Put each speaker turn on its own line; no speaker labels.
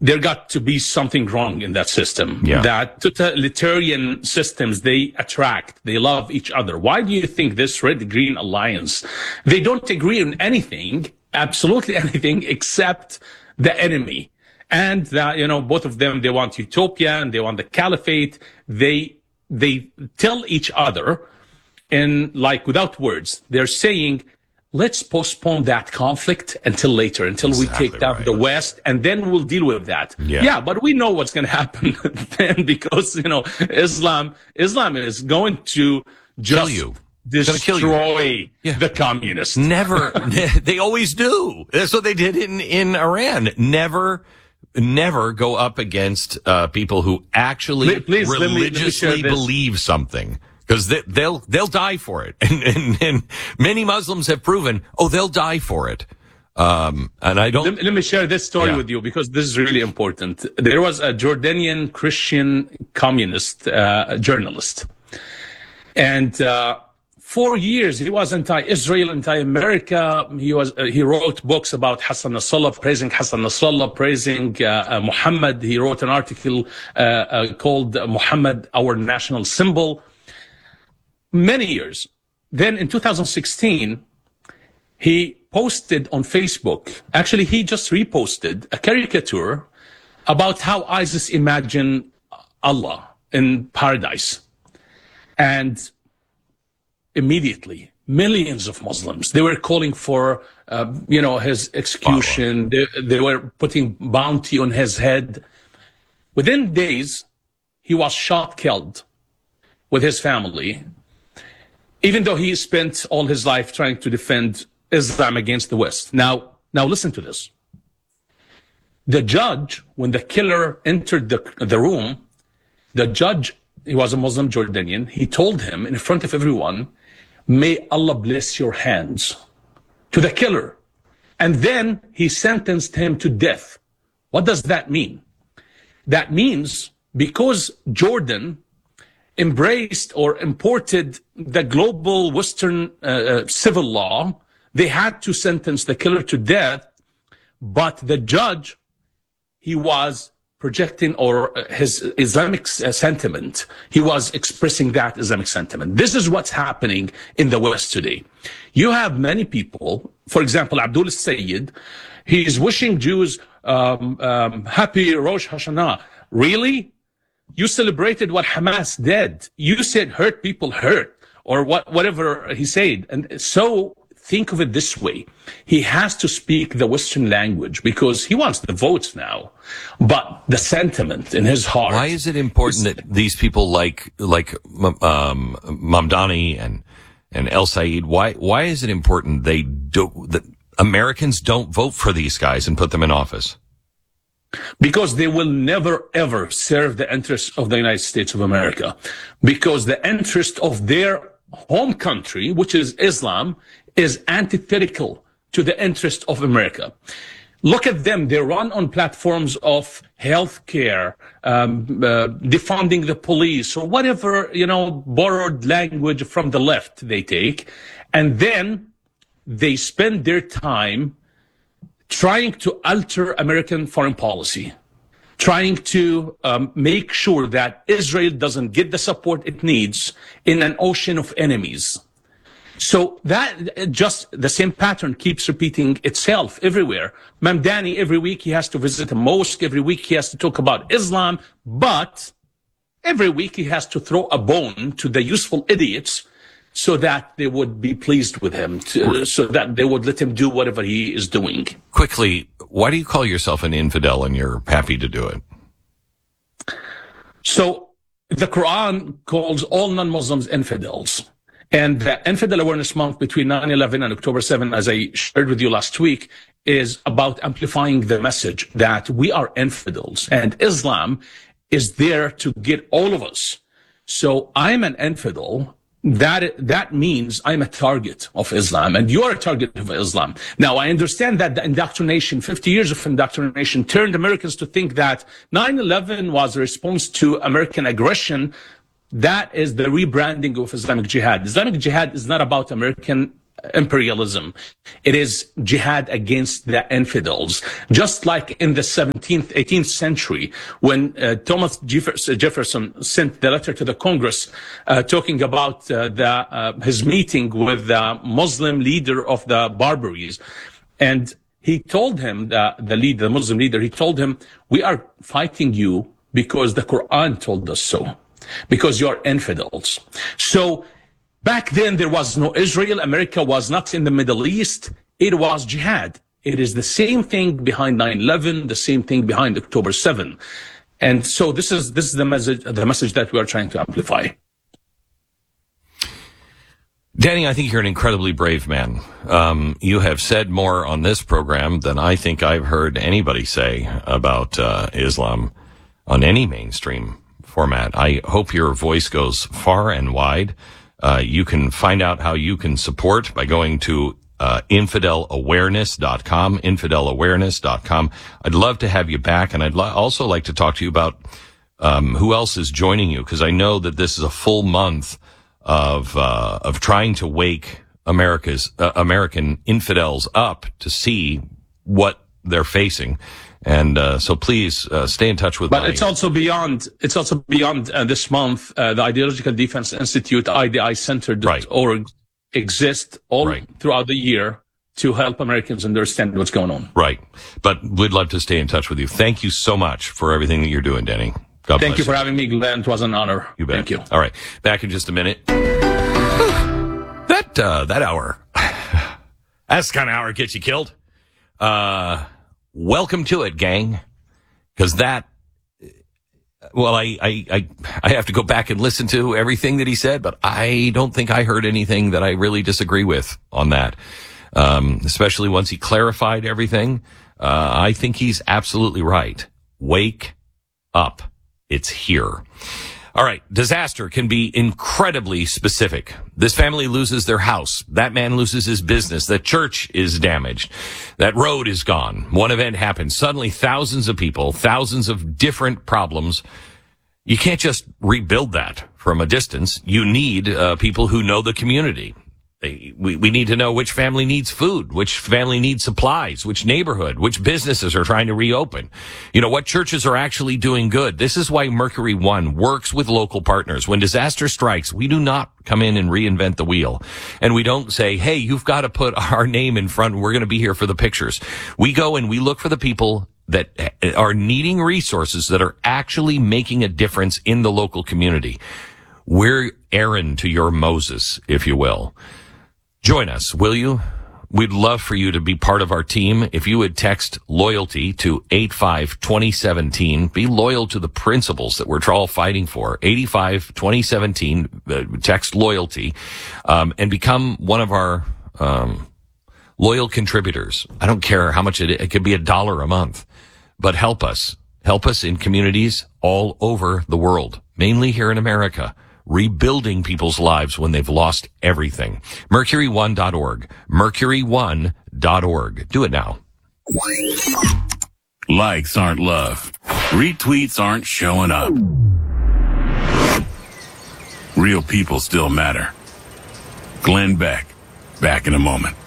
there got to be something wrong in that system.
Yeah.
That totalitarian systems, they love each other. Why do you think this red-green alliance, they don't agree on anything, absolutely anything, except the enemy? And that, both of them, they want utopia and they want the caliphate. They tell each other without words, they're saying, let's postpone that conflict until later, until we take down the West, and then we'll deal with that. Yeah, but we know what's going to happen then, because, Islam is going to just destroy the communists.
Never. They always do. That's what they did in Iran. Never go up against people who actually religiously believe something. Because they'll die for it. And many Muslims have proven, they'll die for it. And I don't...
Let me share this story with you, because this is really important. There was a Jordanian Christian communist journalist. And 4 years, he was anti-Israel, anti-America. He wrote books about Hassan Nasrallah, praising Hassan Nasrallah, praising Muhammad. He wrote an article called Muhammad, Our National Symbol. Many years. Then in 2016, he posted on Facebook, actually he just reposted a caricature about how ISIS imagine Allah in paradise. And immediately, millions of Muslims, they were calling for, his execution. They were putting bounty on his head. Within days, he was shot, killed with his family, even though he spent all his life trying to defend Islam against the West. Now listen to this. The judge, when the killer entered the room, the judge, he was a Muslim Jordanian, he told him in front of everyone, may Allah bless your hands, to the killer. And then he sentenced him to death. What does that mean? That means because Jordan embraced or imported the global Western civil law, they had to sentence the killer to death, but the judge, he was projecting his Islamic sentiment. He was expressing that Islamic sentiment. This is what's happening in the West today. You have many people, for example, Abdul Sayyid, he is wishing Jews happy Rosh Hashanah. Really? You celebrated what Hamas did. You said hurt people hurt, or whatever he said. And so think of it this way. He has to speak the Western language because he wants the votes now. But the sentiment in his heart.
Why is it important that these people like Mamdani and El Sayed, why is it important that Americans don't vote for these guys and put them in office?
Because they will never, ever serve the interests of the United States of America. Because the interest of their home country, which is Islam, is antithetical to the interest of America. Look at them. They run on platforms of healthcare, defunding the police, or whatever, borrowed language from the left they take. And then they spend their time trying to alter American foreign policy, trying to make sure that Israel doesn't get the support it needs in an ocean of enemies. So that just the same pattern keeps repeating itself everywhere. Mamdani, every week he has to visit a mosque, every week he has to talk about Islam, but every week he has to throw a bone to the useful idiots so that they would be pleased with him, so that they would let him do whatever he is doing.
Quickly, why do you call yourself an infidel and you're happy to do it?
So the Quran calls all non-Muslims infidels. And the Infidel Awareness Month between 9/11 and October 7, as I shared with you last week, is about amplifying the message that we are infidels and Islam is there to get all of us. So I'm an infidel. That means I'm a target of Islam and you're a target of Islam. Now, I understand that the indoctrination, 50 years of indoctrination turned Americans to think that 9/11 was a response to American aggression. That is the rebranding of Islamic Jihad. Islamic Jihad is not about American imperialism. It is jihad against the infidels. Just like in the 18th century, when Thomas Jefferson sent the letter to the Congress talking about his meeting with the Muslim leader of the Barbaries. And he told him, the Muslim leader, he told him, we are fighting you because the Quran told us so, because you're infidels. So back then there was no Israel. America was not in the Middle East. It was jihad. It is the same thing behind 9/11, the same thing behind October 7. And so this is the message that we are trying to amplify.
Danny, I think you're an incredibly brave man. You have said more on this program than I think I've heard anybody say about Islam on any mainstream format. I hope your voice goes far and wide. You can find out how you can support by going to infidelawareness.com, infidelawareness.com. I'd love to have you back, and I'd also like to talk to you about who else is joining you, because I know that this is a full month of trying to wake American infidels up to see what they're facing. And so please stay in touch with
But it's also beyond this month. The Ideological Defense Institute, IDICenter.org, exists all throughout the year to help Americans understand what's going on.
Right. But we'd love to stay in touch with you. Thank you so much for everything that you're doing, Danny. God bless
Thank you for having me, Glenn. It was an honor.
You bet.
Thank you.
All right. Back in just a minute. That hour. That's the kind of hour that gets you killed. Welcome to it, gang. Because I have to go back and listen to everything that he said, but I don't think I heard anything that I really disagree with on that. Especially once he clarified everything. I think he's absolutely right. Wake up. It's here. All right. Disaster can be incredibly specific. This family loses their house. That man loses his business. The church is damaged. That road is gone. One event happens. Suddenly thousands of people, thousands of different problems. You can't just rebuild that from a distance. You need people who know the community. We need to know which family needs food, which family needs supplies, which neighborhood, which businesses are trying to reopen. You know, what churches are actually doing good. This is why Mercury One works with local partners. When disaster strikes, we do not come in and reinvent the wheel. And we don't say, hey, you've got to put our name in front. We're going to be here for the pictures. We go and we look for the people that are needing resources that are actually making a difference in the local community. We're Aaron to your Moses, if you will. Join us, will you? We'd love for you to be part of our team. If you would text loyalty to 85-2017, be loyal to the principles that we're all fighting for. 85-2017, text loyalty, and become one of our loyal contributors. I don't care how much it could be $1 a month, but help us. Help us in communities all over the world, mainly here in America. Rebuilding people's lives when they've lost everything. Mercury1.org. Mercury1.org. Do it now.
Likes aren't love. Retweets aren't showing up. Real people still matter. Glenn Beck. Back in a moment.